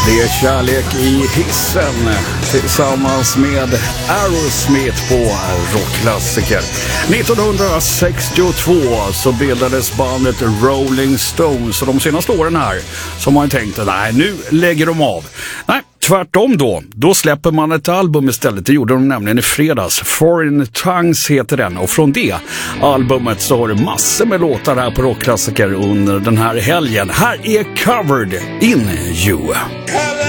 Det är kärlek i hissen tillsammans med Aerosmith på rockklassiker. 1962 så bildades bandet Rolling Stones och de senaste åren här som man tänkte, nej nu lägger de av. Nej, tvärtom då släpper man ett album istället. Det gjorde de nämligen i fredags. Foreign Tongues heter den och från det albumet så har det massor med låtar här på rockklassiker under den här helgen. Här är Covered in You.